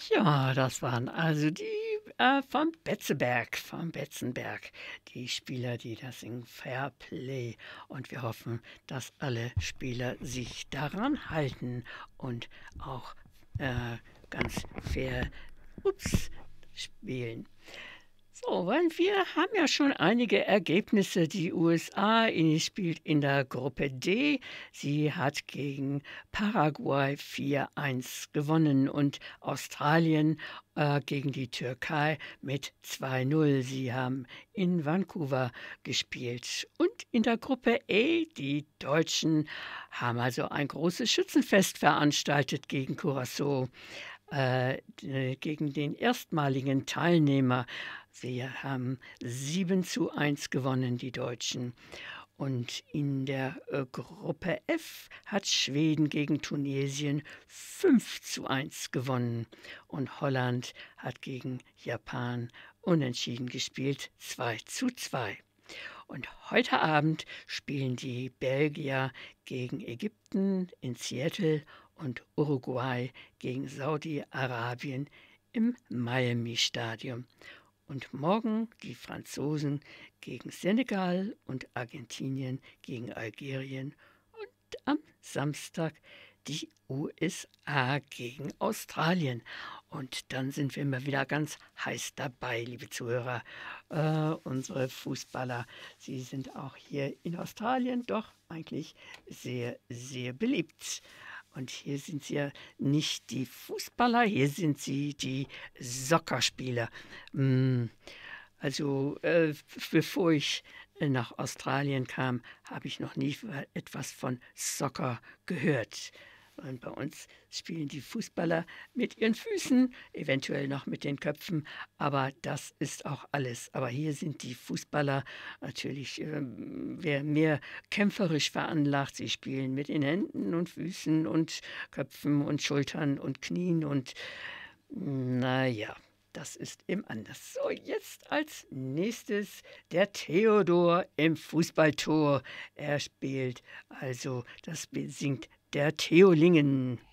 Ja, das waren also die vom Betzenberg, die Spieler, die das in Fairplay. Und wir hoffen, dass alle Spieler sich daran halten und auch äh, ganz fair spielen. So, weil wir haben ja schon einige Ergebnisse. Die USA spielt in der Gruppe D. Sie hat gegen Paraguay 4:1 gewonnen und Australien gegen die Türkei mit 2:0. Sie haben in Vancouver gespielt. Und in der Gruppe E, die Deutschen haben also ein großes Schützenfest veranstaltet gegen Curaçao, gegen den erstmaligen Teilnehmer. Sie haben 7:1 gewonnen, die Deutschen. Und in der Gruppe F hat Schweden gegen Tunesien 5:1 gewonnen. Und Holland hat gegen Japan unentschieden gespielt, 2:2. Und heute Abend spielen die Belgier gegen Ägypten in Seattle und Uruguay gegen Saudi-Arabien im Miami-Stadion. Und morgen die Franzosen gegen Senegal und Argentinien gegen Algerien und am Samstag die USA gegen Australien. Und dann sind wir immer wieder ganz heiß dabei, liebe Zuhörer. Unsere Fußballer, sie sind auch hier in Australien doch eigentlich sehr, sehr beliebt. Und hier sind sie ja nicht die Fußballer, hier sind sie die Soccerspieler. Mm, Also, bevor ich nach Australien kam, habe ich noch nie etwas von Soccer gehört. Und bei uns spielen die Fußballer mit ihren Füßen, eventuell noch mit den Köpfen, aber das ist auch alles. Aber hier sind die Fußballer natürlich mehr kämpferisch veranlagt. Sie spielen mit den Händen und Füßen und Köpfen und Schultern und Knien und naja. Das ist eben anders. So, jetzt als nächstes der Theodor im Fußballtor. Er spielt, also das singt der Theolingen.